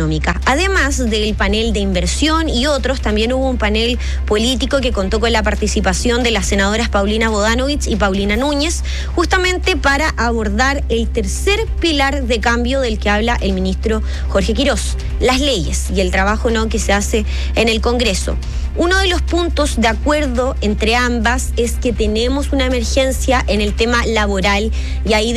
económica. Además del panel de inversión y otros, también hubo un panel político que contó con la participación de las senadoras Paulina Bodanovich y Paulina Núñez, justamente para abordar el tercer pilar de cambio del que habla el ministro Jorge Quirós, las leyes y el trabajo que se hace en el Congreso. Uno de los puntos de acuerdo entre ambas es que tenemos una emergencia en el tema laboral y ahí